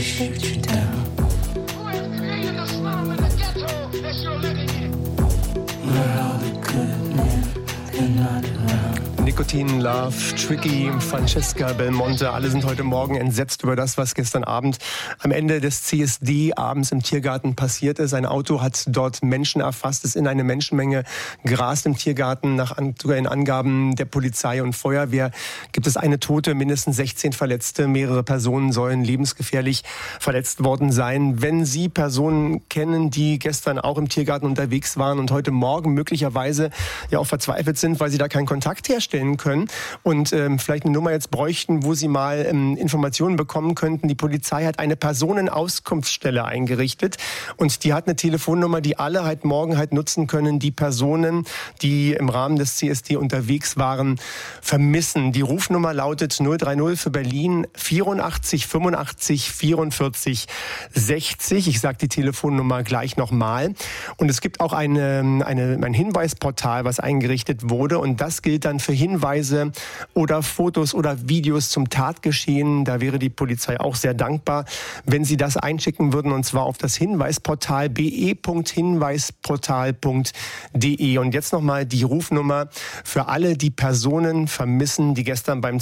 let you down. Who has created the slum and the ghetto that you're living in? Where all the good men, they're not around. Nicotine, Love, Tricky, Francesca Belmonte, alle sind heute Morgen entsetzt über das, was gestern Abend am Ende des CSD abends im Tiergarten passiert ist. Ein Auto hat dort Menschen erfasst, ist in eine Menschenmenge gerast im Tiergarten. Sogar in Angaben der Polizei und Feuerwehr gibt es eine Tote, mindestens 16 Verletzte. Mehrere Personen sollen lebensgefährlich verletzt worden sein. Wenn Sie Personen kennen, die gestern auch im Tiergarten unterwegs waren und heute Morgen möglicherweise ja auch verzweifelt sind, weil sie da keinen Kontakt herstellen können und vielleicht eine Nummer jetzt bräuchten, wo sie mal Informationen bekommen könnten. Die Polizei hat eine Personenauskunftsstelle eingerichtet und die hat eine Telefonnummer, die alle halt morgen halt nutzen können, die Personen, die im Rahmen des CSD unterwegs waren, vermissen. Die Rufnummer lautet 030 für Berlin 84 85 44 60. Ich sage die Telefonnummer gleich nochmal. Und es gibt auch ein Hinweisportal, was eingerichtet wurde und das gilt dann für Hinweise oder Fotos oder Videos zum Tatgeschehen. Da wäre die Polizei auch sehr dankbar, wenn Sie das einschicken würden, und zwar auf das Hinweisportal be.hinweisportal.de. Und jetzt nochmal die Rufnummer für alle, die Personen vermissen, die gestern beim